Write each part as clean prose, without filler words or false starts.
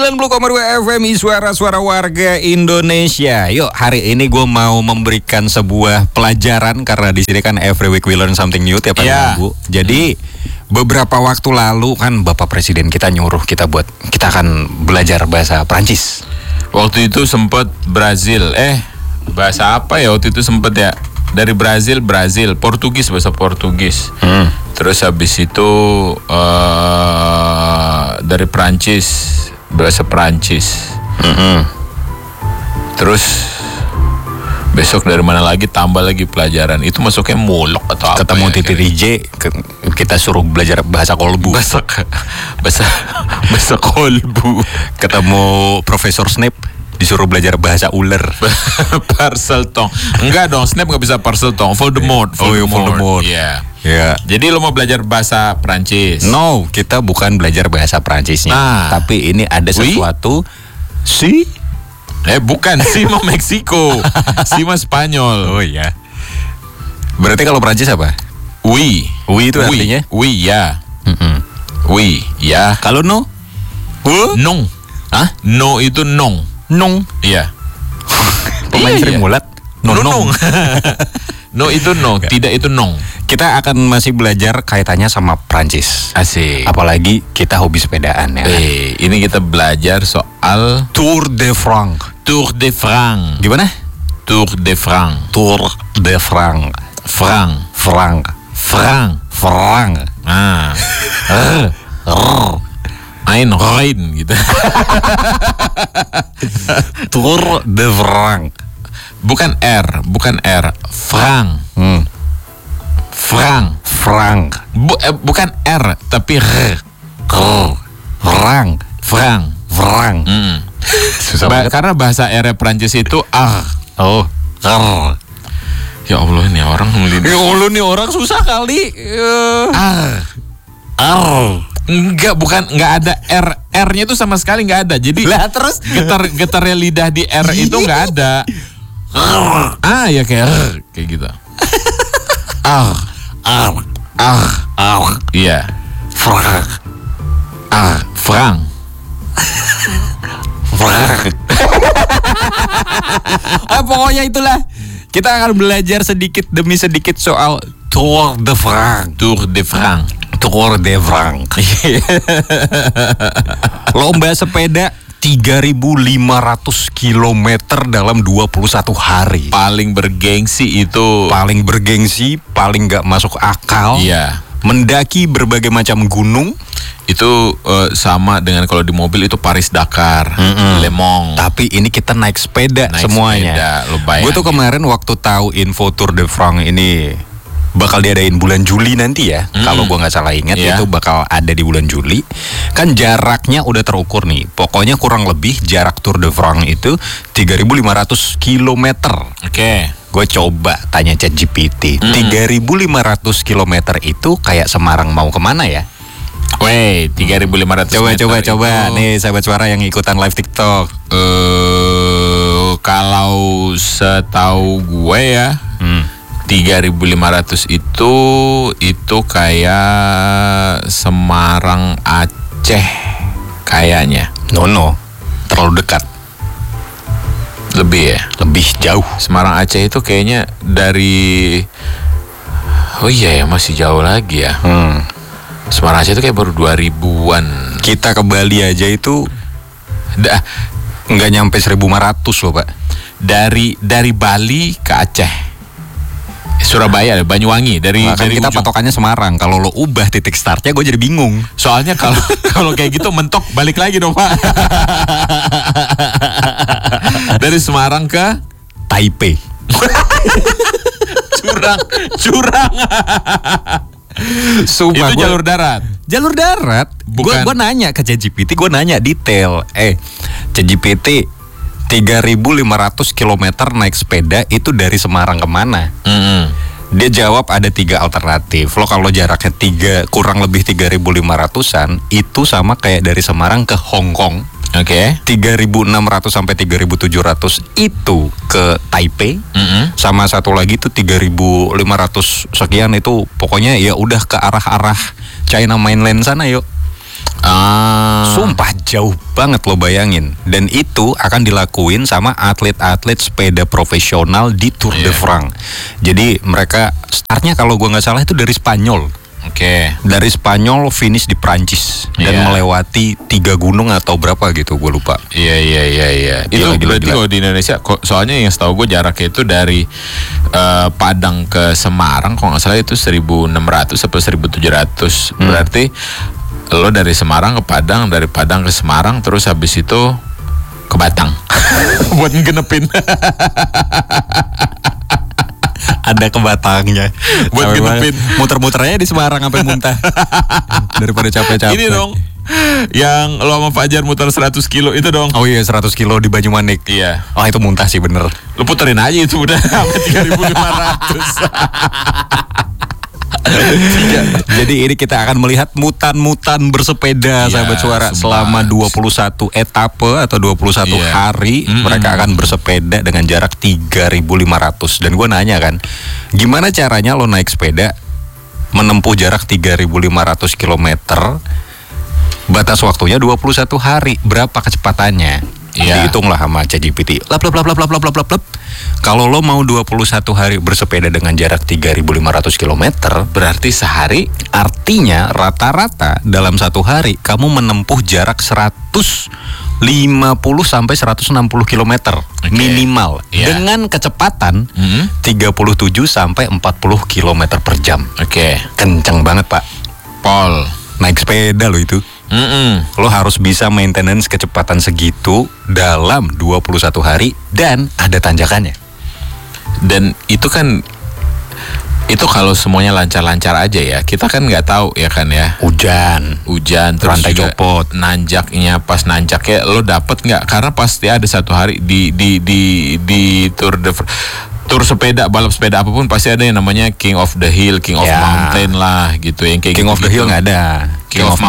90,2 FM suara-suara warga Indonesia. Yuk, hari ini gue mau memberikan sebuah pelajaran karena di sini kan every week we learn something new tiap hari minggu. Jadi beberapa waktu lalu kan Bapak Presiden kita nyuruh kita akan belajar bahasa Prancis. Waktu itu sempat Brazil. Bahasa apa ya waktu itu sempat ya? Dari Brazil, Portugis, bahasa Portugis. Terus habis itu dari Prancis, bahasa Prancis. Terus besok dari mana lagi, tambah lagi pelajaran. Itu masuknya mulok atau apa? Ketemu ya, Titi DJ, kita suruh belajar bahasa kolbu. Bahasa kolbu. Ketemu Profesor Snape, disuruh belajar bahasa ular. Parseltong. Enggak dong, Snape nggak bisa parseltong. Voldemort. Iya. Ya. Jadi lo mau belajar bahasa Prancis? No, kita bukan belajar bahasa Prancisnya. Tapi ini ada sesuatu. Bukan, si mah Meksiko. Si mah Spanyol. Oh iya. Berarti kalau Prancis apa? Oui itu artinya? Oui ya. Oui ya. Kalau no? Non. Hah? No itu nong. Nong. Iya. Pemain Sri Mulat. Nong. No itu no, tidak itu nong. Kita akan masih belajar kaitannya sama Prancis. Asik. Apalagi kita hobi sepedaan ya. Ini kita belajar soal Tour de France. Tour de France. Gimana? Tour de France. Tour de France. France. Ein Rein gitu. Tour de France. Bukan R. Frank. Bukan R tapi R. Frank. Susah karena bahasa R Prancis itu R. Oh, R. Ya Allah, ini orang orang susah kali. R. Enggak ada R-nya itu sama sekali enggak ada. Jadi terus getarnya lidah di R itu enggak ada. Ya kayak gitu. Iya. Frank. Pokoknya itulah. Kita akan belajar sedikit demi sedikit soal Tour de France. Lomba sepeda 3.500 km dalam 21 hari. Paling bergengsi itu. Paling gak masuk akal. Iya. Mendaki berbagai macam gunung. Itu sama dengan kalau di mobil itu Paris Dakar, Le Mans. Tapi ini kita naik sepeda semuanya. Gue tuh kemarin waktu tahu info Tour de France ini bakal diadain bulan Juli nanti ya. Kalau gue nggak salah ingat itu bakal ada di bulan Juli. Kan jaraknya udah terukur nih. Pokoknya kurang lebih jarak Tour de France itu 3.500 km. Oke. Gue coba tanya ChatGPT. 3.500 km itu kayak Semarang mau kemana ya? 3.500. Coba nih sahabat suara yang ikutan live TikTok. Kalau setahu gue ya, 3.500 itu kayak Semarang Aceh kayaknya. No, terlalu dekat. Lebih ya? Lebih jauh. Semarang Aceh itu kayaknya dari masih jauh lagi ya. Semarang Aceh itu kayak baru 2000-an. Kita ke Bali aja itu nggak nyampe 1.500 loh Pak. Dari Bali ke Aceh, Surabaya, Banyuwangi. Dari kita patokannya Semarang. Kalau lo ubah titik startnya, gue jadi bingung. Soalnya kalau kayak gitu mentok balik lagi dong Pak. Dari Semarang ke Taipei. curang. Sumpah, itu jalur darat. Gue nanya ke ChatGPT, gue nanya detail. ChatGPT 3.500 km naik sepeda itu dari Semarang kemana? Dia jawab ada 3 alternatif. Lo kalau jaraknya kurang lebih 3.500-an itu sama kayak dari Semarang ke Hong Kong. Oke. 3.600 sampai 3.700 itu ke Taipei. Sama satu lagi tuh 3.500 sekian itu pokoknya ya udah ke arah-arah China mainland sana yuk. Sumpah jauh banget lo bayangin. Dan itu akan dilakuin sama atlet-atlet sepeda profesional di Tour de France. Jadi mereka startnya kalau gua nggak salah itu dari Spanyol. Dari Spanyol finish di Prancis dan melewati 3 gunung atau berapa gitu, gue lupa. Iya. Itu berarti kalau di Indonesia, soalnya yang setahu gue jaraknya itu dari Padang ke Semarang, kalau nggak salah itu 1.600 atau 1.700. Berarti lo dari Semarang ke Padang, dari Padang ke Semarang, terus habis itu ke Batang buat ngenepin. Ada ke Batangnya buat ngenepin, muter-muternya di Semarang sampai muntah daripada capek-capek. Ini dong yang lo sama Fajar muter 100 kilo itu dong. Oh iya, 100 kilo di Banyumanik. Iya. Oh itu muntah sih bener. Lo puterin aja itu udah sampai 3.500. Jadi ini kita akan melihat mutan-mutan bersepeda, sahabat suara, selama 21 etape atau 21 hari. Mereka akan bersepeda dengan jarak 3.500. Dan gue nanya kan, gimana caranya lo naik sepeda menempuh jarak 3.500 km, batas waktunya 21 hari, berapa kecepatannya? Dihitunglah sama ChatGPT. Lap. Kalau lo mau 21 hari bersepeda dengan jarak 3.500 km, berarti sehari, artinya rata-rata dalam satu hari kamu menempuh jarak 150 sampai 160 km minimal dengan kecepatan 37 sampai 40 km per jam. Kenceng banget, Pak. Pol, naik sepeda lo itu. Lo harus bisa maintenance kecepatan segitu dalam 21 hari dan ada tanjakannya. Dan itu kan, itu kalau semuanya lancar-lancar aja ya, kita kan nggak tahu ya kan ya. Hujan terus rantai copot, nanjaknya, pas nanjaknya lo dapet nggak? Karena pasti ada satu hari di Tour sepeda, balap sepeda apapun pasti ada yang namanya King of the Hill, King of Mountain lah gitu, yang kayak King of the Hill nggak ada, King of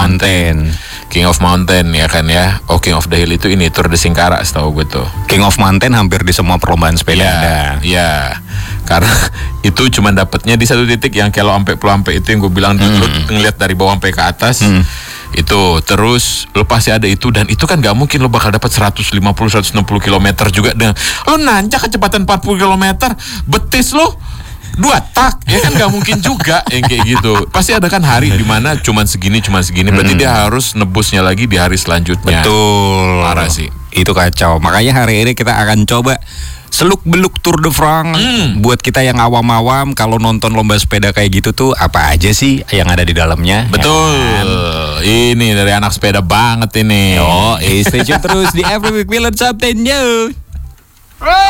Mountain ya kan ya. Oh, King of the Hill itu ini Tour de Singkara setahu gue tuh. King of Mountain hampir di semua perlombaan sepeda ada. Iya. Karena itu cuma dapatnya di satu titik yang kalau sampai itu yang gue bilang dulu, ngeliat dari bawah sampai ke atas. Itu terus lo pasti ada itu, dan itu kan nggak mungkin lo bakal dapat 150-160 km juga dengan lo nanjak kecepatan 40 km, betis lo 2 tak ya kan, nggak mungkin juga yang kayak gitu. Pasti ada kan hari dimana cuman segini, berarti dia harus nebusnya lagi di hari selanjutnya. Betul, parah sih, itu kacau. Makanya hari ini kita akan coba seluk-beluk Tour de France. Buat kita yang awam-awam, kalau nonton lomba sepeda kayak gitu tuh apa aja sih yang ada di dalamnya? Betul. Ini dari anak sepeda banget ini. Stay tune terus di Every Week We Learn Something New.